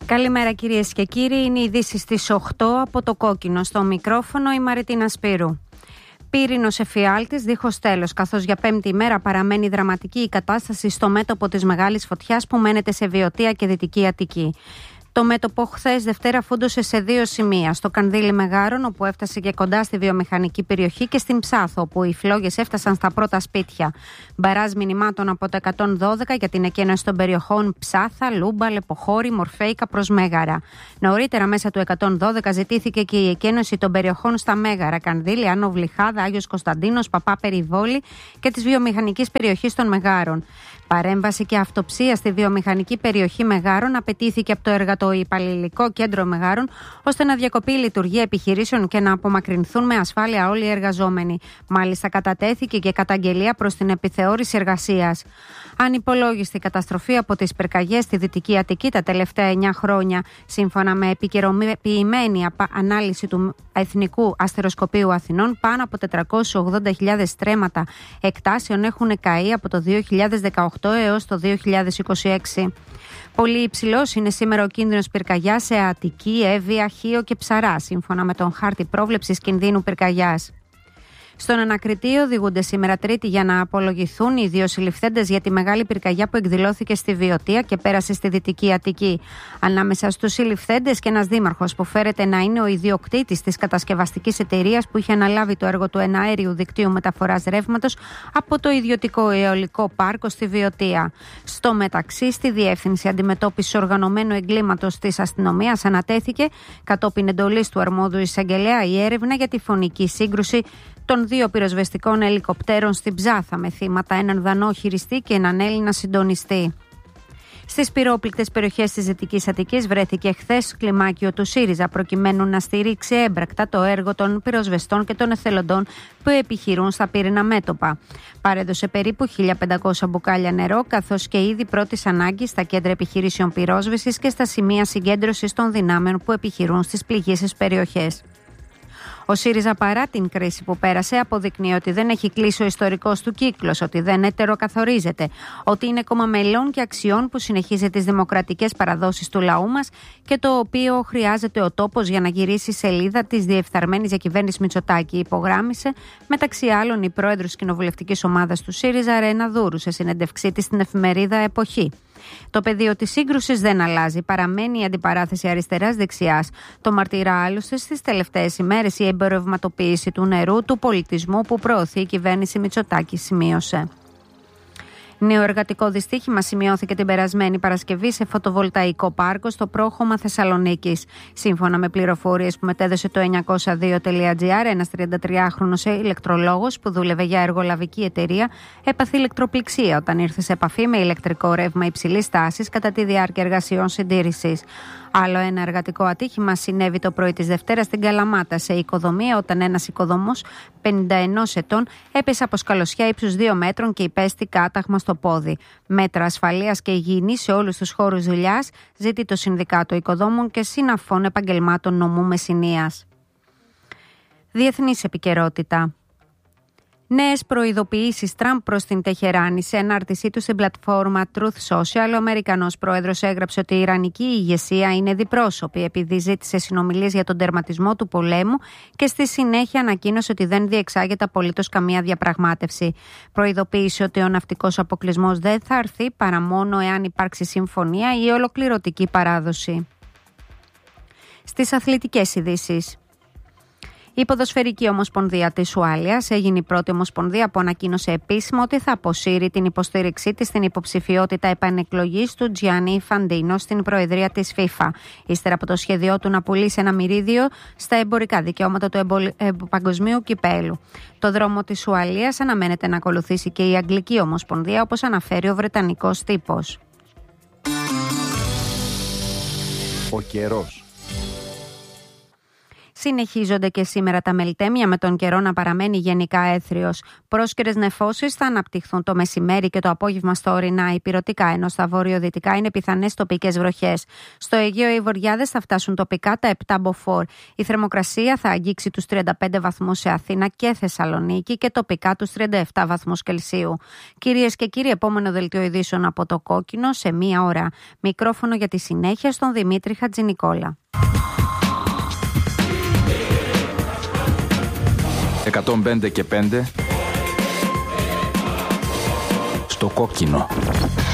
Καλημέρα κυρίες και κύριοι, είναι οι ειδήσεις στις 8 από το Κόκκινο. Στο μικρόφωνο η Μαριτίνα Σπύρου. Πύρινος εφιάλτης δίχως τέλος, καθώς για πέμπτη ημέρα παραμένει δραματική η κατάσταση στο μέτωπο της μεγάλης φωτιάς που μένεται σε Βιωτία και Δυτική Αττική. Το μέτωπο χθες Δευτέρα φούντωσε σε δύο σημεία. Στο Κανδύλι Μεγάρων, όπου έφτασε και κοντά στη βιομηχανική περιοχή, και στην Ψάθο, όπου οι φλόγες έφτασαν στα πρώτα σπίτια. Μπαράζ μηνυμάτων από το 112 για την εκένωση των περιοχών Ψάθα, Λούμπα, Λεποχώρη, Μορφέικα προς Μέγαρα. Νωρίτερα, μέσα του 112, ζητήθηκε και η εκένωση των περιοχών στα Μέγαρα, Κανδύλι, Άνω Βλυχάδα, Άγιος Κωνσταντίνος, Παπά Περιβόλη και της βιομηχανικής περιοχής των Μεγάρων. Παρέμβαση και αυτοψία στη βιομηχανική περιοχή Μεγάρων απαιτήθηκε από το Εργατοϊπαλληλικό Κέντρο Μεγάρων, ώστε να διακοπεί η λειτουργία επιχειρήσεων και να απομακρυνθούν με ασφάλεια όλοι οι εργαζόμενοι. Μάλιστα, κατατέθηκε και καταγγελία προς την επιθεώρηση εργασίας. Ανυπολόγιστη καταστροφή από τις πυρκαγιές στη Δυτική Αττική τα τελευταία 9 χρόνια. Σύμφωνα με επικαιροποιημένη ανάλυση του Εθνικού Αστεροσκοπείου Αθηνών, πάνω από 480.000 στρέμματα εκτάσεων έχουν καεί από το 2018 έως το 2026. Πολύ υψηλός είναι σήμερα ο κίνδυνος πυρκαγιάς σε Αττική, Εύβοια, Χίο και Ψαρά, σύμφωνα με τον χάρτη πρόβλεψης κινδύνου πυρκαγιάς. Στον ανακριτή οδηγούνται σήμερα Τρίτη για να απολογηθούν οι δύο συλληφθέντες για τη μεγάλη πυρκαγιά που εκδηλώθηκε στη Βιωτία και πέρασε στη Δυτική Αττική. Ανάμεσα στους συλληφθέντες και ένας δήμαρχος που φέρεται να είναι ο ιδιοκτήτης της κατασκευαστικής εταιρείας που είχε αναλάβει το έργο του εναέριου δικτύου μεταφοράς ρεύματος από το ιδιωτικό αιωλικό πάρκο στη Βιωτία. Στο μεταξύ, στη Διεύθυνση Αντιμετώπισης Οργανωμένου Εγκλήματος της Αστυνομίας ανατέθηκε, κατόπιν εντολής του αρμόδιου εισαγγελέα, η έρευνα για τη φωνική σύγκρουση των δύο πυροσβεστικών ελικοπτέρων στην Ψάθα, με θύματα έναν Δανό χειριστή και έναν Έλληνα συντονιστή. Στις πυρόπληκτες περιοχές της Δυτικής Αττικής βρέθηκε χθες κλιμάκιο του ΣΥΡΙΖΑ, προκειμένου να στηρίξει έμπρακτα το έργο των πυροσβεστών και των εθελοντών που επιχειρούν στα πύρινα μέτωπα. Παρέδωσε περίπου 1.500 μπουκάλια νερό, καθώς και είδη πρώτης ανάγκης στα κέντρα επιχειρήσεων πυρόσβεσης και στα σημεία συγκέντρωσης των δυνάμεων που επιχειρούν στις πληγείσες περιοχές. Ο ΣΥΡΙΖΑ, παρά την κρίση που πέρασε, αποδεικνύει ότι δεν έχει κλείσει ο ιστορικός του κύκλος, ότι δεν ετεροκαθορίζεται, ότι είναι κόμμα μελών και αξιών που συνεχίζει τις δημοκρατικές παραδόσεις του λαού μας και το οποίο χρειάζεται ο τόπος για να γυρίσει σελίδα της διεφθαρμένης διακυβέρνησης Μητσοτάκη, υπογράμμισε μεταξύ άλλων η πρόεδρος κοινοβουλευτικής ομάδας του ΣΥΡΙΖΑ, Ρένα Δούρου, σε συνέντευξή της στην εφημερίδα Εποχή. Το πεδίο της σύγκρουσης δεν αλλάζει. Παραμένει η αντιπαράθεση αριστεράς-δεξιάς. Το μαρτυρά άλλωστε στις τελευταίες ημέρες η εμπορευματοποίηση του νερού, του πολιτισμού που προωθεί η κυβέρνηση Μητσοτάκη, σημείωσε. Νέο εργατικό δυστύχημα σημειώθηκε την περασμένη Παρασκευή σε φωτοβολταϊκό πάρκο στο πρόχωμα Θεσσαλονίκης. Σύμφωνα με πληροφορίες που μετέδωσε το 902.gr, ένας 33χρονος ηλεκτρολόγος που δούλευε για εργολαβική εταιρεία έπαθε ηλεκτροπληξία όταν ήρθε σε επαφή με ηλεκτρικό ρεύμα υψηλής τάσης κατά τη διάρκεια εργασιών συντήρησης. Άλλο ένα εργατικό ατύχημα συνέβη το πρωί της Δευτέρας στην Καλαμάτα, σε οικοδομία, όταν ένας οικοδομός 51 ετών έπεσε από σκαλωσιά ύψους 2 μέτρων και υπέστη κάταγμα στο πόδι. Μέτρα ασφαλείας και υγιεινής σε όλους τους χώρους δουλειάς ζητεί το Συνδικάτο Οικοδόμων και Συναφών Επαγγελμάτων Νομού Μεσσηνίας. Διεθνής επικαιρότητα. Νέες προειδοποιήσεις Τραμπ προς την Τεχεράνη. Σε ανάρτησή του στην πλατφόρμα Truth Social, ο Αμερικανός πρόεδρος έγραψε ότι η Ιρανική ηγεσία είναι διπρόσωπη, επειδή ζήτησε συνομιλίες για τον τερματισμό του πολέμου και στη συνέχεια ανακοίνωσε ότι δεν διεξάγεται απολύτως καμία διαπραγμάτευση. Προειδοποίησε ότι ο ναυτικός αποκλεισμός δεν θα έρθει παρά μόνο εάν υπάρξει συμφωνία ή ολοκληρωτική παράδοση. Στις αθλητικές ειδήσεις. Η Ποδοσφαιρική Ομοσπονδία της Ουαλίας έγινε η πρώτη ομοσπονδία που ανακοίνωσε επίσημα ότι θα αποσύρει την υποστήριξή της στην υποψηφιότητα επανεκλογής του Τζιάννι Ινφαντίνο στην προεδρία της FIFA, ύστερα από το σχέδιό του να πουλήσει ένα μερίδιο στα εμπορικά δικαιώματα του παγκοσμίου κυπέλου. Το δρόμο της Ουαλίας αναμένεται να ακολουθήσει και η Αγγλική Ομοσπονδία, όπως αναφέρει ο Βρετανικός τύπος. Ο καιρός. Συνεχίζονται και σήμερα τα μελτέμια, με τον καιρό να παραμένει γενικά έθριος. Πρόσκαιρες νεφώσεις θα αναπτυχθούν το μεσημέρι και το απόγευμα στα ορεινά ηπειρωτικά, ενώ στα βορειοδυτικά είναι πιθανές τοπικές βροχές. Στο Αιγαίο οι βοριάδες θα φτάσουν τοπικά τα 7 μποφόρ. Η θερμοκρασία θα αγγίξει τους 35 βαθμούς σε Αθήνα και Θεσσαλονίκη και τοπικά τους 37 βαθμούς Κελσίου. Κυρίες και κύριοι, επόμενο δελτίο ειδήσεων από το Κόκκινο σε 1 ώρα. Μικρόφωνο για τη συνέχεια στον Δημήτρη Χατζηνικόλα. 105 και 5 στο Κόκκινο.